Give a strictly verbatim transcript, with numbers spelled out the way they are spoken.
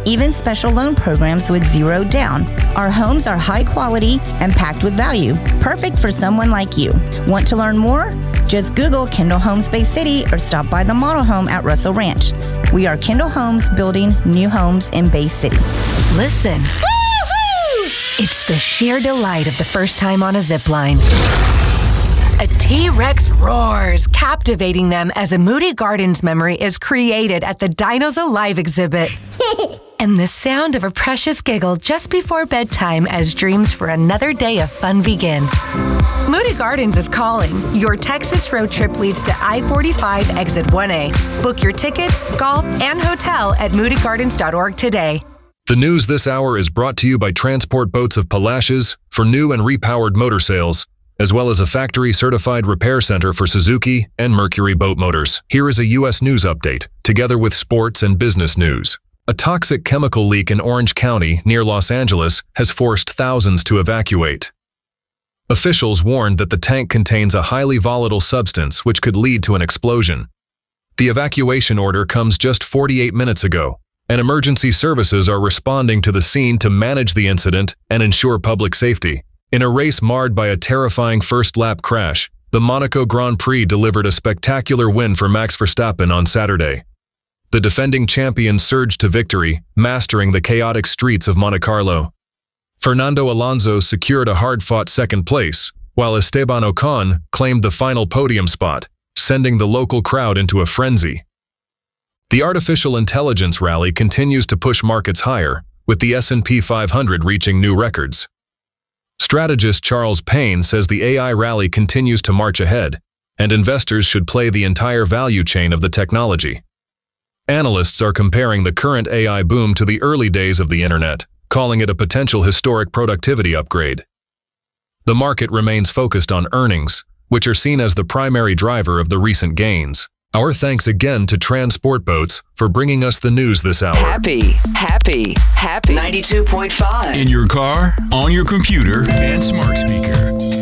even special loan programs with zero down. Our homes are high quality and packed with value, perfect for someone like you. Want to learn more? Just Google Kendall Homes Bay City or stop by the model home at Russell Ranch. We are Kendall Homes, building new homes in Bay City. Listen. Woo-hoo! It's the sheer delight of the first time on a zip line. A T-Rex roars, captivating them as a Moody Gardens memory is created at the Dinos Alive exhibit. And the sound of a precious giggle just before bedtime as dreams for another day of fun begin. Moody Gardens is calling. Your Texas road trip leads to I forty-five Exit one A. Book your tickets, golf, and hotel at moody gardens dot org today. The news this hour is brought to you by Transport Boats of Palacios for new and repowered motor sales, as well as a factory-certified repair center for Suzuki and Mercury boat motors. Here is a U S news update, together with sports and business news. A toxic chemical leak in Orange County, near Los Angeles, has forced thousands to evacuate. Officials warned that the tank contains a highly volatile substance which could lead to an explosion. The evacuation order comes just forty-eight minutes ago, and emergency services are responding to the scene to manage the incident and ensure public safety. In a race marred by a terrifying first-lap crash, the Monaco Grand Prix delivered a spectacular win for Max Verstappen on Saturday. The defending champion surged to victory, mastering the chaotic streets of Monte Carlo. Fernando Alonso secured a hard-fought second place, while Esteban Ocon claimed the final podium spot, sending the local crowd into a frenzy. The artificial intelligence rally continues to push markets higher, with the S and P five hundred reaching new records. Strategist Charles Payne says the A I rally continues to march ahead, and investors should play the entire value chain of the technology. Analysts are comparing the current A I boom to the early days of the internet, calling it a potential historic productivity upgrade. The market remains focused on earnings, which are seen as the primary driver of the recent gains. Our thanks again to Transport Boats for bringing us the news this hour. Happy, happy, happy. ninety-two point five. In your car, on your computer, and smart speaker.